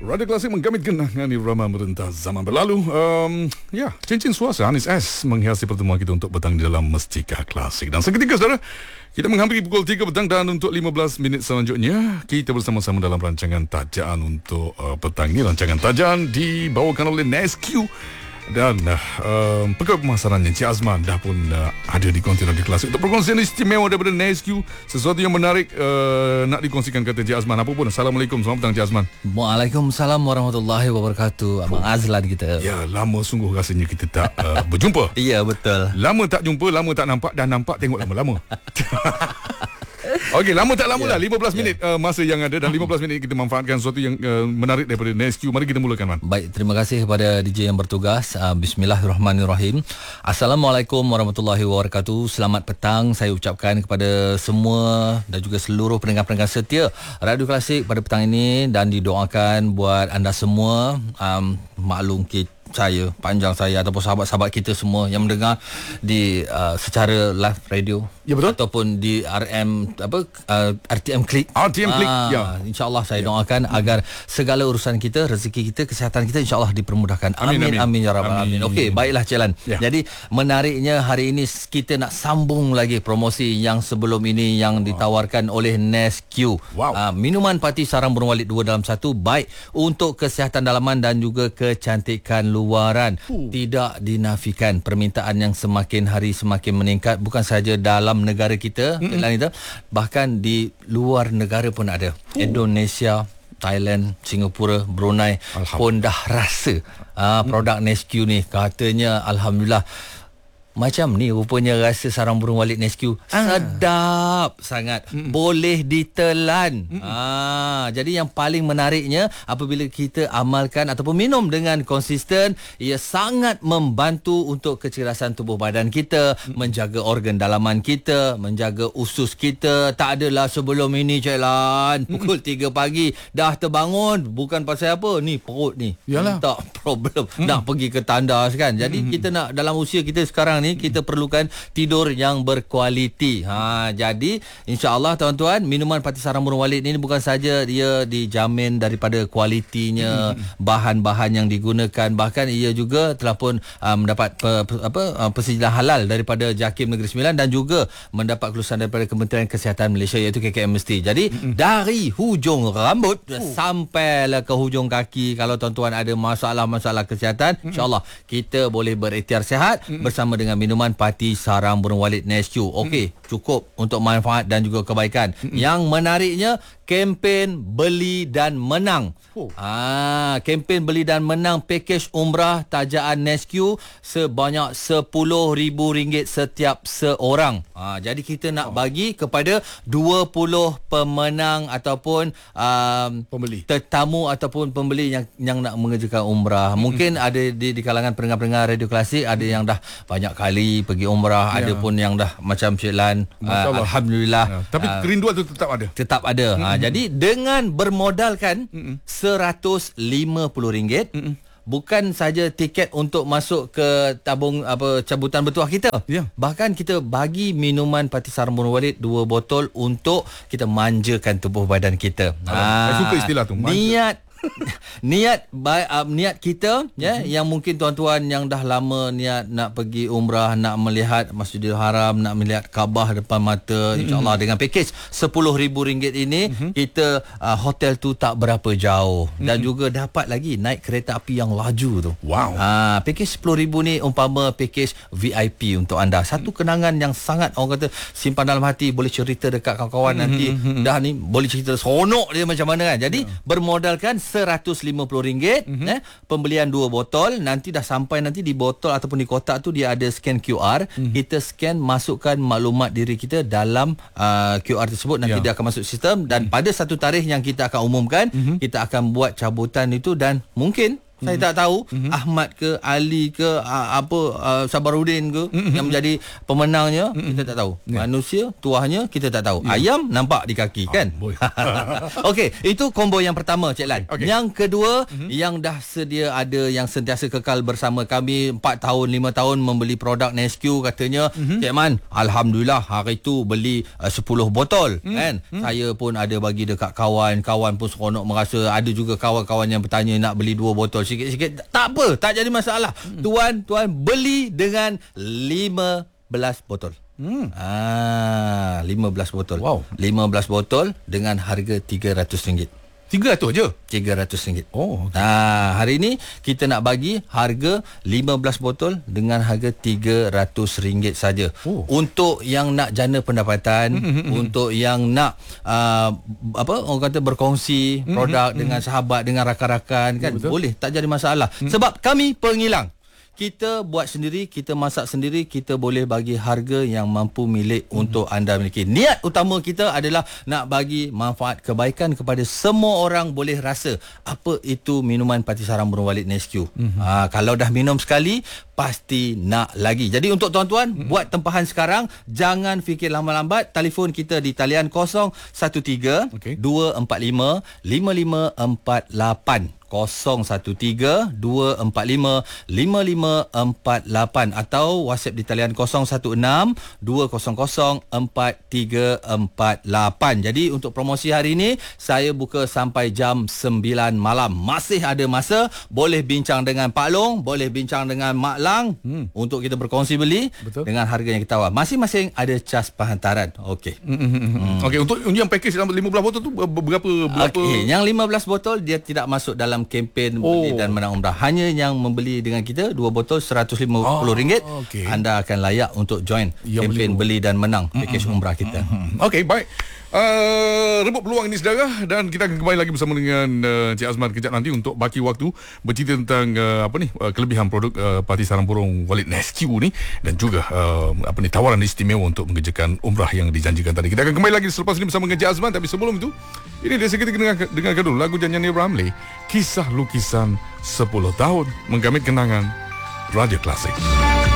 Radio Klasik menggamit kenangan irama merentas zaman berlalu. Cincin suasa Anis S menghiasi pertemuan kita untuk petang di dalam Mestika Klasik. Dan seketika saudara, kita menghampiri pukul 3 petang dan untuk 15 minit selanjutnya kita bersama-sama dalam rancangan Tajaan untuk petang ini. Rancangan Tajaan dibawakan oleh Nesque. Dan pegawai pemasarannya Cik Azman dah pun ada di konti Radio Klasik untuk perkongsian istimewa daripada Nesque. Sesuatu yang menarik nak dikongsikan, kata Cik Azman. Apa pun. Assalamualaikum, selamat petang Cik Azman. Waalaikumsalam warahmatullahi wabarakatuh. Abang Azlan kita. Ya, lama sungguh rasanya kita tak berjumpa. Ya, betul. Lama tak jumpa, lama tak nampak, dah nampak tengok lama-lama. Okey, lama tak lama lah 15 minit masa yang ada, dan 15 minit kita manfaatkan sesuatu yang menarik daripada Nesque. Mari kita mulakan, Man. Baik, terima kasih kepada DJ yang bertugas. Bismillahirrahmanirrahim. Assalamualaikum warahmatullahi wabarakatuh. Selamat petang saya ucapkan kepada semua dan juga seluruh pendengar-pendengar setia Radio Klasik pada petang ini, dan didoakan buat anda semua maklum saya, panjang saya ataupun sahabat-sahabat kita semua yang mendengar di secara live radio, ya betul, ataupun di RTM Klik. RTM Klik, ya. InsyaAllah saya doakan agar segala urusan kita, rezeki kita, kesihatan kita insyaAllah dipermudahkan. Amin ya rabbal alamin. Okey, baiklah Celan. Ya. Jadi menariknya hari ini kita nak sambung lagi promosi yang sebelum ini yang ditawarkan oleh Nesque. Minuman parti sarang burung walit 2 dalam 1, baik untuk kesihatan dalaman dan juga kecantikan luaran. Tidak dinafikan permintaan yang semakin hari semakin meningkat, bukan sahaja dalam negara kita, bahkan di luar negara pun ada. Indonesia, Thailand, Singapura, Brunei pun dah rasa produk Nesque ni. Katanya alhamdulillah macam ni rupanya rasa sarang burung walit Nesque. Sedap sangat. Boleh ditelan. Jadi yang paling menariknya, apabila kita amalkan ataupun minum dengan konsisten, ia sangat membantu untuk kecerdasan tubuh badan kita, menjaga organ dalaman kita, menjaga usus kita. Tak adalah sebelum ini Cik Lan pukul 3 pagi dah terbangun, bukan pasal apa ni, perut ni. Yalah. Tak problem. Nak pergi ke tandas kan. Jadi kita nak, dalam usia kita sekarang ni, kita perlukan tidur yang berkualiti. Jadi insya-Allah tuan-tuan, minuman parti sarang burung walit ini bukan saja dia dijamin daripada kualitinya, bahan-bahan yang digunakan, bahkan ia juga telah pun mendapat persediaan halal daripada JAKIM Negeri Sembilan, dan juga mendapat kelulusan daripada Kementerian Kesihatan Malaysia, iaitu KKMMST. Jadi dari hujung rambut sampailah ke hujung kaki, kalau tuan-tuan ada masalah-masalah kesihatan, insya-Allah kita boleh berikhtiar sihat bersama dengan minuman parti sarang burung walit Nesque. Okey, cukup untuk manfaat dan juga kebaikan. Yang menariknya, kempen beli dan menang. Kempen beli dan menang pakej umrah tajaan Nesque sebanyak RM10,000 setiap seorang. Jadi kita nak bagi kepada 20 pemenang ataupun pembeli, tetamu ataupun pembeli yang nak mengerjakan umrah. Mungkin ada di kalangan pendengar-pendengar Radio Klasik, ada yang dah banyak kali pergi umrah, ada pun yang dah macam Cik Lan, alhamdulillah. Tapi kerinduan tu tetap ada. Jadi dengan bermodalkan RM150, bukan saja tiket untuk masuk ke tabung cabutan bertuah kita, bahkan kita bagi minuman parti sarang burung walit 2 botol untuk kita manjakan tubuh badan kita. Saya suka istilah tu, niat kita, yang mungkin tuan-tuan yang dah lama niat nak pergi umrah, nak melihat Masjidil Haram, nak melihat Kaabah depan mata, insya-Allah dengan pakej RM10,000 ini, kita hotel tu tak berapa jauh, dan juga dapat lagi naik kereta api yang laju tu. Pakej RM10,000 ni umpama pakej VIP untuk anda. Satu kenangan yang sangat, orang kata, simpan dalam hati, boleh cerita dekat kawan-kawan nanti, dah ni boleh cerita seronok dia macam mana kan. Jadi bermodalkan RM150, pembelian 2 botol, nanti dah sampai nanti di botol ataupun di kotak tu dia ada scan QR. Kita scan, masukkan maklumat diri kita dalam QR tersebut, nanti dia akan masuk sistem, dan pada satu tarikh yang kita akan umumkan, kita akan buat cabutan itu, dan mungkin Saya tak tahu Ahmad ke, Ali ke, Sabarudin ke yang menjadi pemenangnya, kita tak tahu. Manusia, tuahnya kita tak tahu. Ayam nampak di kaki kan. Okey, itu combo yang pertama, Cik Lan. Yang kedua, yang dah sedia ada, yang sentiasa kekal bersama kami 4 tahun 5 tahun membeli produk Nesquik, katanya Cik Man, alhamdulillah hari tu beli 10 botol kan. Saya pun ada bagi dekat kawan pun seronok merasa. Ada juga kawan-kawan yang bertanya nak beli 2 botol sikit-sikit. Tak apa, tak jadi masalah. Tuan beli dengan 15 botol. 15 botol. Wow. 15 botol dengan harga RM300. 300 je? RM300. Oh, okay. Hari ini kita nak bagi harga 15 botol dengan harga RM300 saja. Untuk yang nak jana pendapatan, untuk yang nak orang kata berkongsi produk dengan sahabat, dengan rakan-rakan kan, boleh, tak jadi masalah. Sebab kami pengilang. Kita buat sendiri, kita masak sendiri, kita boleh bagi harga yang mampu milik untuk anda miliki. Niat utama kita adalah nak bagi manfaat kebaikan kepada semua orang boleh rasa apa itu minuman Parti Sarang Burung Walid Nesquik. Kalau dah minum sekali, pasti nak lagi. Jadi untuk tuan-tuan, buat tempahan sekarang, jangan fikir lambat-lambat. Telefon kita di talian 013 245 5548. 013 245 5548 atau WhatsApp di talian 016 200 4348. Jadi untuk promosi hari ini saya buka sampai jam 9 malam. Masih ada masa, boleh bincang dengan Pak Long, boleh bincang dengan Mak Lang untuk kita berkongsi beli. Betul. Dengan harga yang kita tawar. Masing-masing ada cas penghantaran. Okey. Okey, untuk yang package 15 botol tu berapa? Okey, yang 15 botol dia tidak masuk dalam kempen beli dan menang umrah. Hanya yang membeli dengan kita 2 botol RM150. Okay. Anda akan layak untuk join kempen beli dan menang package umrah kita. Okey, baik. Rebut peluang ini saudara, dan kita akan kembali lagi bersama dengan Cik Azman kejap nanti untuk baki waktu bercerita tentang kelebihan produk Parti Sarang Burung Walid Nesquik ni, dan juga tawaran istimewa untuk mengerjakan umrah yang dijanjikan tadi. Kita akan kembali lagi selepas ini bersama dengan Cik Azman, tapi sebelum itu ini dia seketika dengarkan dulu lagu nyanyian Ramli, Kisah Lukisan 10 Tahun Menggamit Kenangan, Radio Klasik.